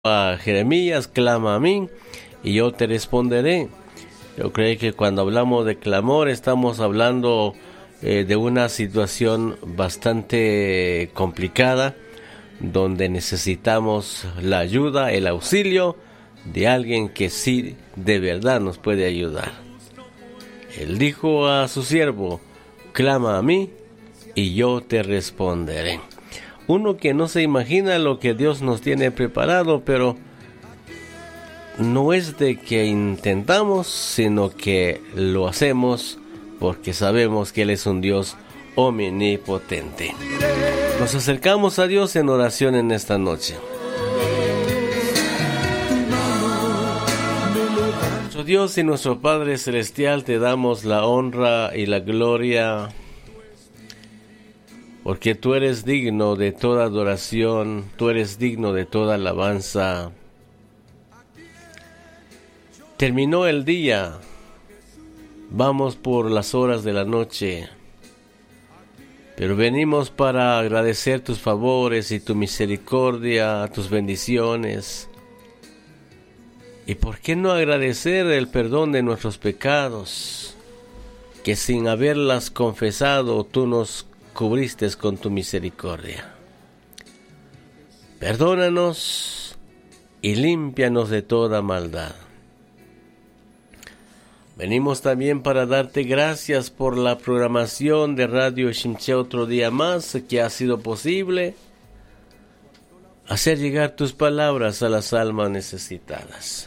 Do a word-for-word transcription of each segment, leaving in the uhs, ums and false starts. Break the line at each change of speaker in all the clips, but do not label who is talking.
a Jeremías, clama a mí y yo te responderé. Yo creo que cuando hablamos de clamor estamos hablando eh, de una situación bastante complicada donde necesitamos la ayuda, el auxilio de alguien que sí de verdad nos puede ayudar. Él dijo a su siervo, clama a mí y yo te responderé. Uno que no se imagina lo que Dios nos tiene preparado, pero no es de que intentamos, sino que lo hacemos porque sabemos que Él es un Dios omnipotente. Nos acercamos a Dios en oración en esta noche. Nuestro Dios y nuestro Padre Celestial, te damos la honra y la gloria, porque tú eres digno de toda adoración, tú eres digno de toda alabanza. Terminó el día, vamos por las horas de la noche, pero venimos para agradecer tus favores y tu misericordia, tus bendiciones. ¿Y por qué no agradecer el perdón de nuestros pecados, que sin haberlas confesado tú nos cubriste con tu misericordia? Perdónanos y límpianos de toda maldad. Venimos también para darte gracias por la programación de Radio Shimshé otro día más, que ha sido posible hacer llegar tus palabras a las almas necesitadas.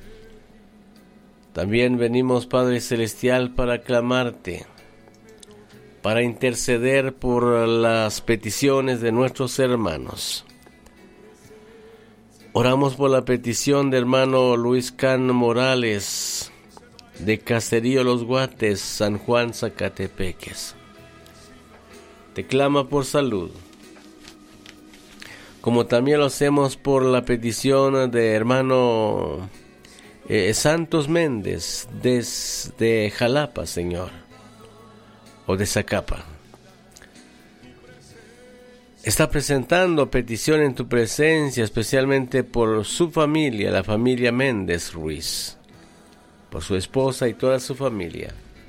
También venimos, Padre Celestial, para clamarte, para interceder por las peticiones de nuestros hermanos. Oramos por la petición del hermano Luis Can Morales, de Caserío Los Guates, San Juan, Zacatepeques. Te clama por salud. Como también lo hacemos por la petición de hermano eh, Santos Méndez, desde Jalapa, Señor, o de Zacapa. Está presentando petición en tu presencia, especialmente por su familia, la familia Méndez Ruiz, por su esposa y toda su familia.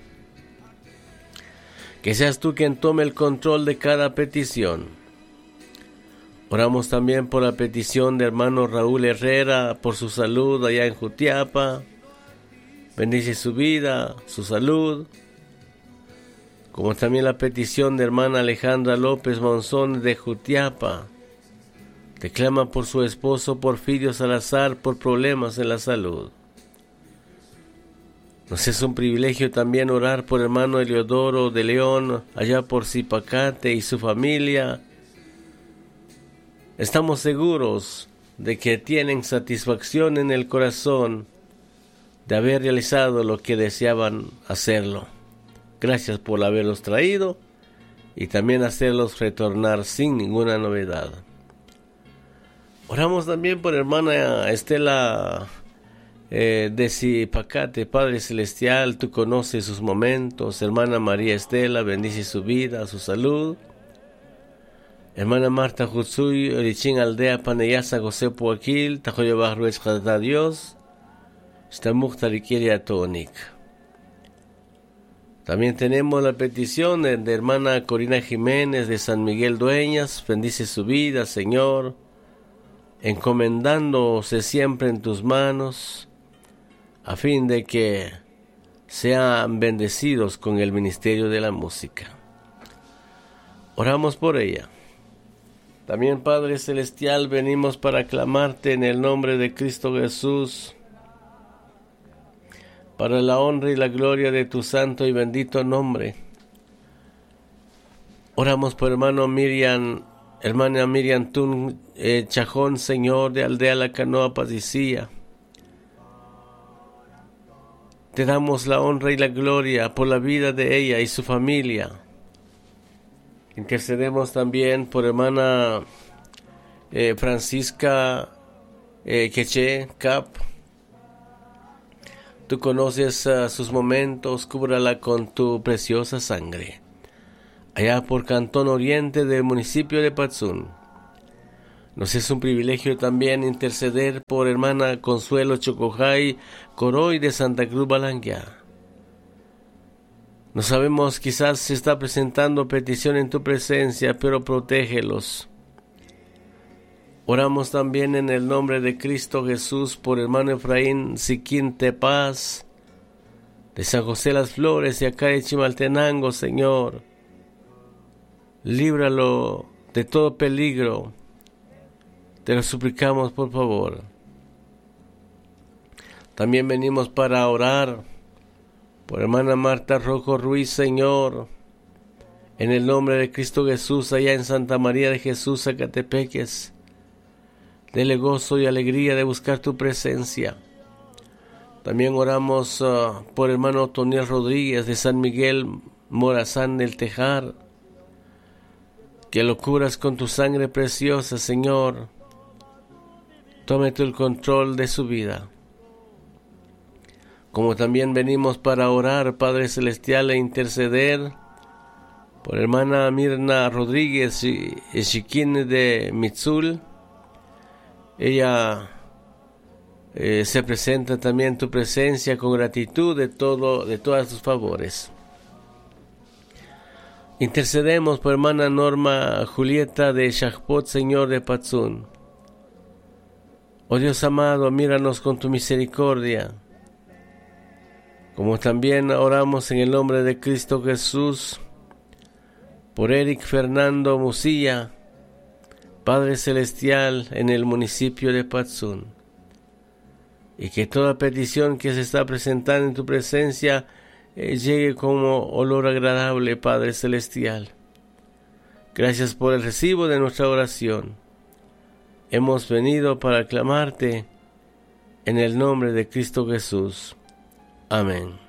Que seas tú quien tome el control de cada petición. Oramos también por la petición de hermano Raúl Herrera, por su salud allá en Jutiapa. Bendice su vida, su salud. Como también la petición de hermana Alejandra López Monzón de Jutiapa. Te clama por su esposo Porfirio Salazar por problemas en la salud. Nos es un privilegio también orar por hermano Eliodoro de León, allá por Zipacate y su familia. Estamos seguros de que tienen satisfacción en el corazón de haber realizado lo que deseaban hacerlo. Gracias por haberlos traído y también hacerlos retornar sin ninguna novedad. Oramos también por hermana Estela Eh, de Zipacate, Padre Celestial, tú conoces sus momentos. Hermana María Estela, bendice su vida, su salud. Hermana Marta Jutsuy, Orichin Aldea, Paneyasa, José Puaquil, Tajoyo Barruech, Jadata Dios, Stamuk Tariquiria Tonik. También tenemos la petición de, de hermana Corina Jiménez de San Miguel Dueñas, bendice su vida, Señor, encomendándose siempre en tus manos, a fin de que sean bendecidos con el ministerio de la música. Oramos por ella. También, Padre Celestial, venimos para clamarte en el nombre de Cristo Jesús, para la honra y la gloria de tu santo y bendito nombre. Oramos por hermano Miriam, hermana Miriam Tun eh, Chajón, Señor, de Aldea La Canoa, Padicía. Te damos la honra y la gloria por la vida de ella y su familia. Intercedemos también por hermana eh, Francisca eh, Queche Cap. Tú conoces uh, sus momentos, cúbrala con tu preciosa sangre. Allá por Cantón Oriente del municipio de Patzún. Nos es un privilegio también interceder por hermana Consuelo Chocojay Coroy de Santa Cruz Balanguia. No sabemos, quizás se está presentando petición en tu presencia, pero protégelos. Oramos también en el nombre de Cristo Jesús por hermano Efraín Siquín Tepaz, de San José Las Flores y acá de Chimaltenango, Señor. Líbralo de todo peligro. Te lo suplicamos, por favor. También venimos para orar por hermana Marta Rojo Ruiz, Señor, en el nombre de Cristo Jesús, allá en Santa María de Jesús, Zacatepeques. Dele gozo y alegría de buscar tu presencia. También oramos uh, por hermano Otoniel Rodríguez de San Miguel Morazán del Tejar, que lo cubras con tu sangre preciosa, Señor. Tome tú el control de su vida. Como también venimos para orar, Padre Celestial, e interceder por hermana Mirna Rodríguez y Chiquín de Mitzul. Ella eh, se presenta también en tu presencia con gratitud de todo, de todos tus favores. Intercedemos por hermana Norma Julieta de Shachpot, Señor de Patzún. Oh Dios amado, míranos con tu misericordia. Como también oramos en el nombre de Cristo Jesús por Eric Fernando Musilla, Padre Celestial, en el municipio de Patzún. Y que toda petición que se está presentando en tu presencia eh, llegue como olor agradable, Padre Celestial. Gracias por el recibo de nuestra oración. Hemos venido para aclamarte en el nombre de Cristo Jesús. Amén.